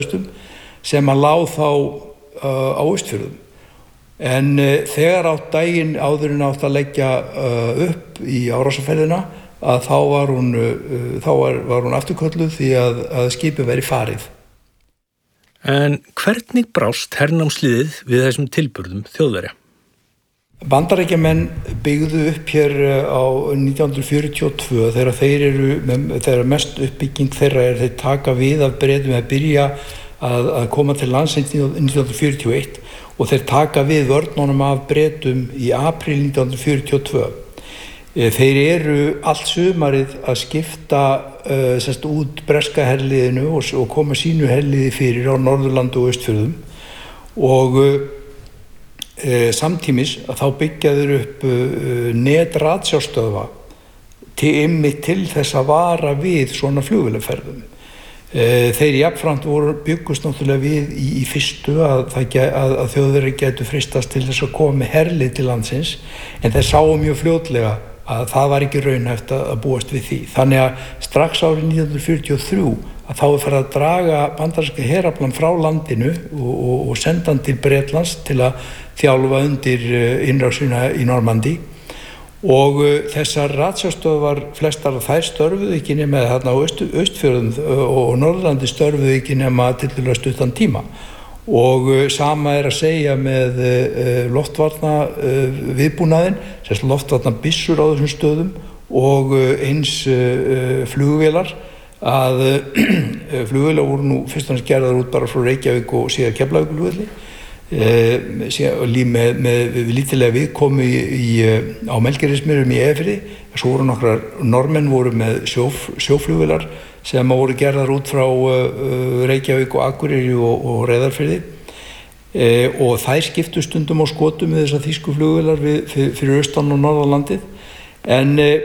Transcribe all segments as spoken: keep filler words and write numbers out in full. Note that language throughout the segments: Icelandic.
sem að lá þá uh, á Austfjörðum. En uh, þegar á daginn áðurinn átt að leggja uh, upp í árásarferðina að þá var hún, uh, þá var, var hún afturkölluð því að, að skipið væri farið. En hvernig brást hernámsliðið við þessum tilburðum Þjóðverja? Bandaríkjamenn byggðu upp hér á nítján hundruð fjörutíu og tvö þegar þeir eru, þegar mest uppbygging þeirra er þeir taka við af Bretum að byrja að, að koma til landsins nítján hundruð fjörutíu og eitt og þeir taka við vörnunum af Bretum í apríl nítján hundruð fjörutíu og tvö. Þeir eru allt sumarið að skipta uh, semst út breska herliðinu og, og koma sínu herliði fyrir á Norðurlandi og Austfjörðum og uh, E, samtímis að þá byggjaður upp uh, net ratsjárstöðva til, einmitt til þess að vara við svona flugvélaferðum. E, þeir jafnframt voru byggust náttúrulega við í, í fyrstu að, að, að Þjóðverjar getu freistast til þess að koma með herlið til landsins en þeir sáu mjög fljótlega að það var ekki raunhæft að, að búast við því. Þannig að strax árið nítján hundruð fjörutíu og þrjú að þá er farið að draga bandaríska heraflan frá landinu og, og, og senda hann til Bretlands til að þjálfa undir innrásina í Normandí og uh, þessar ratsjárstöðvar flestar af þær störfuðu ekki nema þarna á Öst, Austfjörðum og Norðurlandi störfuðu ekki nema tiltölulega stuttan tíma og uh, sama er að segja með uh, loftvarna uh, viðbúnaðinn, þess loftvarna byssur á þessum stöðum og uh, eins uh, flugvélar að uh, flugvélar voru nú fyrst og næst gerðar út bara frá Reykjavík og síðan Keflavíkurflugvelli Uh, með, með lítilega viðkomu í, í, á Melgerðismýrum í Eyjafirði. Svo voru nokkrar normenn voru með sjóf, sjóflugvélar sem voru gerðar út frá uh, Reykjavík og Akureyri og, og Reyðarfirði uh, og þær skiptu stundum á skotum með þessar þýsku flugvélar við, fyrir, fyrir austan og norðanlandið en uh,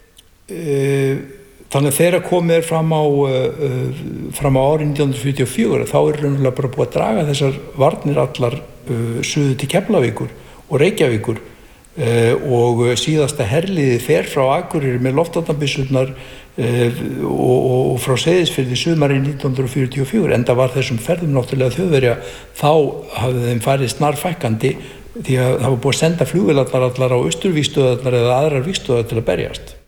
uh, þannig að þegar komið er fram á, uh, fram á árið nítján hundruð fjörutíu og fjögur þá er raunverulega bara búið að draga þessar varnir allar uh, suðu til Keflavíkur og Reykjavíkur uh, og síðasta herliði fer frá Akureyri með loftvarnabyssurnar uh, og, og frá Seyðisfirði sumarið nítján hundruð fjörutíu og fjögur enda var þessum ferðum náttúrulega Þjóðverja þá hafði þeim farið snarfækkandi því að það var búið að senda flugvélarnar allar á austurvígstöðarnar eða aðrar vígstöðar til að berjast.